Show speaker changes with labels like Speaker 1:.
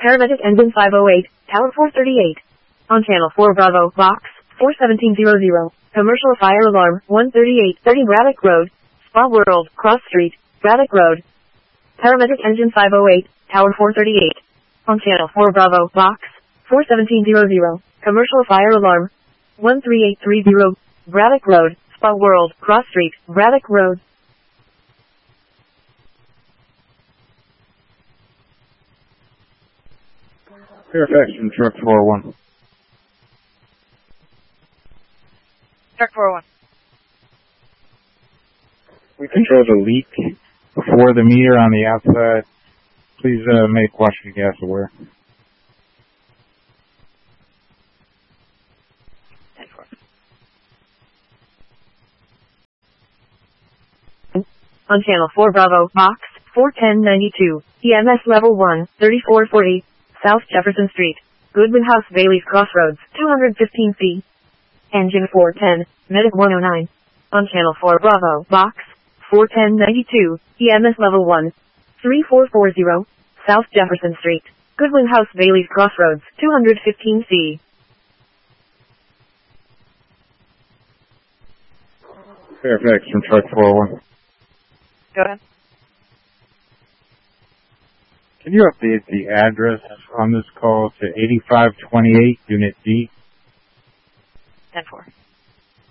Speaker 1: Paramedic engine 508, Tower 438. On channel 4 Bravo, box 41700. Commercial fire alarm 13830 Braddock Road, Spa World, Cross Street, Braddock Road. Paramedic engine 508, Tower 438. On channel 4 Bravo, box 41700. Commercial fire alarm 13830 Braddock Road, Spa World, Cross Street, Braddock Road.
Speaker 2: Fairfax from truck 401.
Speaker 3: Truck 401.
Speaker 2: We control the leak before the meter on the outside. Please make washing gas aware.
Speaker 1: On channel 4 Bravo, box 41092, EMS level 1, 3440, South Jefferson Street, Goodwin House, Bailey's Crossroads, 215 feet. Engine 410, Medic 109. On channel 4 Bravo, box 41092, EMS level 1, 3440, South Jefferson Street, Goodwin House, Bailey's Crossroads, 215 C.
Speaker 2: Fairfax from truck 401.
Speaker 3: Go ahead.
Speaker 2: Can you update the address on this call to 8528 Unit D?
Speaker 3: 10-4.